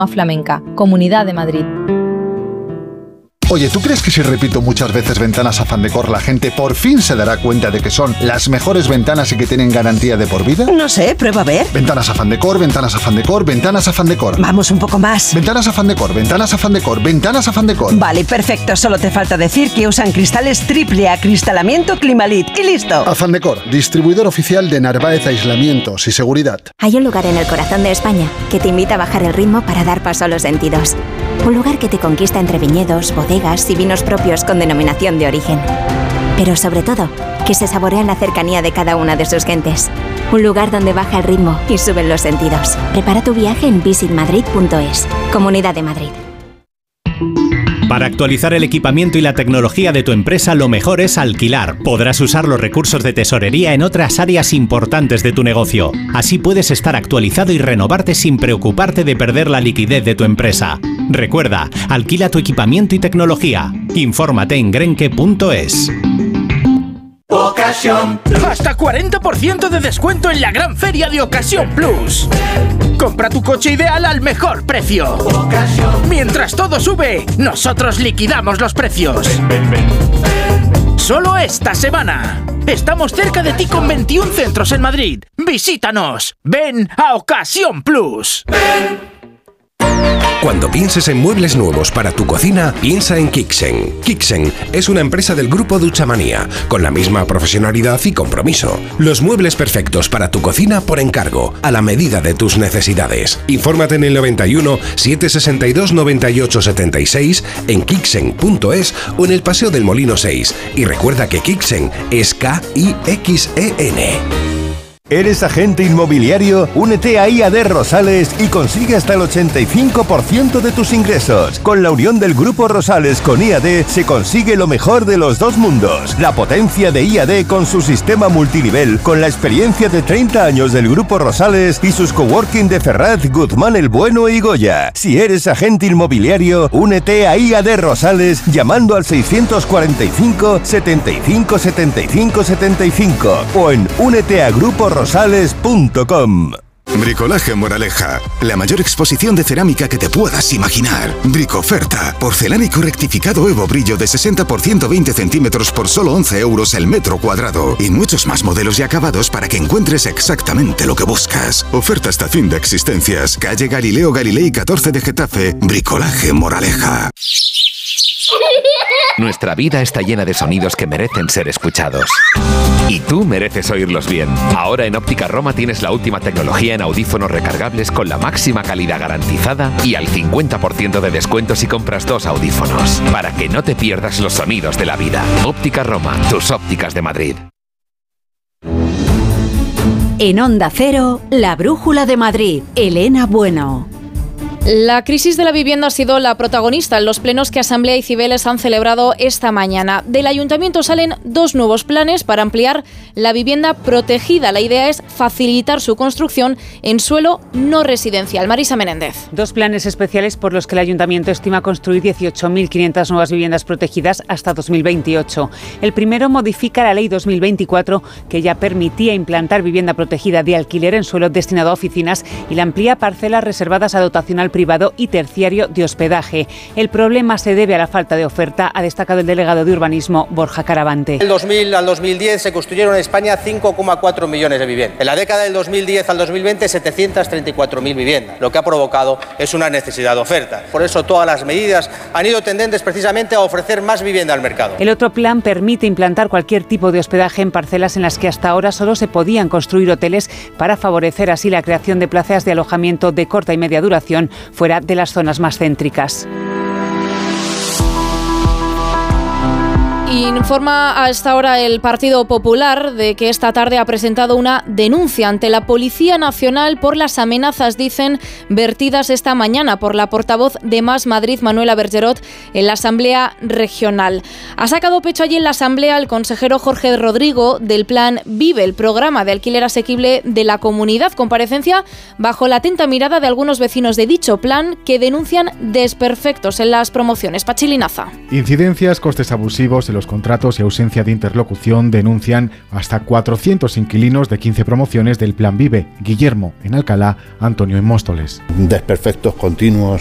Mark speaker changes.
Speaker 1: Flamenca, Comunidad de Madrid.
Speaker 2: Oye, ¿tú crees que si repito muchas veces ventanas Afán Decor, la gente por fin se dará cuenta de que son las mejores ventanas y que tienen garantía de por vida?
Speaker 3: No sé, prueba a ver.
Speaker 2: Ventanas Afán Decor, ventanas Afán Decor, ventanas Afán Decor.
Speaker 3: Vamos un poco más.
Speaker 2: Ventanas Afán Decor, ventanas Afán Decor, ventanas Afán Decor.
Speaker 3: Vale, perfecto. Solo te falta decir que usan cristales triple acristalamiento Climalit. Y listo.
Speaker 2: Afán Decor, distribuidor oficial de Narváez Aislamientos y Seguridad.
Speaker 4: Hay un lugar en el corazón de España que te invita a bajar el ritmo para dar paso a los sentidos. Un lugar que te conquista entre viñedos, bodegas y vinos propios con denominación de origen. Pero sobre todo, que se saborea en la cercanía de cada una de sus gentes. Un lugar donde baja el ritmo y suben los sentidos. Prepara tu viaje en visitmadrid.es. Comunidad de Madrid.
Speaker 5: Para actualizar el equipamiento y la tecnología de tu empresa, lo mejor es alquilar. Podrás usar los recursos de tesorería en otras áreas importantes de tu negocio. Así puedes estar actualizado y renovarte sin preocuparte de perder la liquidez de tu empresa. Recuerda, alquila tu equipamiento y tecnología. Infórmate en grenke.es.
Speaker 6: Ocasión Plus. Hasta 40% de descuento en la gran feria de Ocasión Plus. Compra tu coche ideal al mejor precio. Ocasión. Mientras todo sube, nosotros liquidamos los precios. Ven. Solo esta semana. Estamos cerca de ti con 21 centros en Madrid. Visítanos. Ven a Ocasión Plus. Ven.
Speaker 7: Cuando pienses en muebles nuevos para tu cocina, piensa en Kixen. Kixen es una empresa del grupo Duchamanía, con la misma profesionalidad y compromiso. Los muebles perfectos para tu cocina por encargo, a la medida de tus necesidades. Infórmate en el 91 762 98 76, en Kixen.es o en el Paseo del Molino 6. Y recuerda que Kixen es K-I-X-E-N.
Speaker 8: ¿Eres agente inmobiliario? Únete a IAD Rosales y consigue hasta el 85% de tus ingresos. Con la unión del Grupo Rosales con IAD se consigue lo mejor de los dos mundos. La potencia de IAD con su sistema multinivel, con la experiencia de 30 años del Grupo Rosales y sus coworking de Ferraz, Guzmán el Bueno y Goya. Si eres agente inmobiliario, únete a IAD Rosales llamando al 645 75 75 75 o en úneteagruporosales.com.
Speaker 9: Bricolaje Moraleja, la mayor exposición de cerámica que te puedas imaginar. Bricoferta, porcelánico rectificado Evo Brillo de 60 por 120 centímetros por solo 11 euros el metro cuadrado. Y muchos más modelos y acabados para que encuentres exactamente lo que buscas. Oferta hasta fin de existencias. Calle Galileo Galilei 14 de Getafe. Bricolaje Moraleja.
Speaker 10: Nuestra vida está llena de sonidos que merecen ser escuchados. Y tú mereces oírlos bien. Ahora en Óptica Roma tienes la última tecnología en audífonos recargables con la máxima calidad garantizada y al 50% de descuento si compras 2 audífonos. Para que no te pierdas los sonidos de la vida. Óptica Roma, tus ópticas de Madrid.
Speaker 11: En Onda Cero, la brújula de Madrid. Elena Bueno.
Speaker 12: La crisis de la vivienda ha sido la protagonista en los plenos que Asamblea y Cibeles han celebrado esta mañana. Del Ayuntamiento salen 2 nuevos planes para ampliar la vivienda protegida. La idea es facilitar su construcción en suelo no residencial. Marisa Menéndez.
Speaker 13: 2 planes especiales por los que el Ayuntamiento estima construir 18.500 nuevas viviendas protegidas hasta 2028. El primero modifica la Ley 2024, que ya permitía implantar vivienda protegida de alquiler en suelo destinado a oficinas, y la amplía parcelas reservadas a dotación al privado y terciario de hospedaje. El problema se debe a la falta de oferta, ha destacado el delegado de Urbanismo, Borja Caravante.
Speaker 14: Del 2000 al 2010 se construyeron en España 5,4 millones de viviendas. En la década del 2010 al 2020, 734.000 viviendas. Lo que ha provocado es una necesidad de oferta. Por eso todas las medidas han ido tendentes precisamente a ofrecer más vivienda al mercado.
Speaker 13: El otro plan permite implantar cualquier tipo de hospedaje en parcelas en las que hasta ahora solo se podían construir hoteles, para favorecer así la creación de plazas de alojamiento de corta y media duración fuera de las zonas más céntricas.
Speaker 12: Informa a esta hora el Partido Popular de que esta tarde ha presentado una denuncia ante la Policía Nacional por las amenazas, dicen, vertidas esta mañana por la portavoz de Más Madrid, Manuela Bergerot, en la Asamblea Regional. Ha sacado pecho allí en la Asamblea el consejero Jorge Rodrigo del Plan Vive, el programa de alquiler asequible de la comunidad. Comparecencia bajo la atenta mirada de algunos vecinos de dicho plan, que denuncian desperfectos en las promociones. Pachi Linaza.
Speaker 15: Incidencias, costes abusivos en los los contratos y ausencia de interlocución denuncian hasta 400 inquilinos de 15 promociones del Plan Vive. Guillermo en Alcalá, Antonio en Móstoles.
Speaker 16: Desperfectos continuos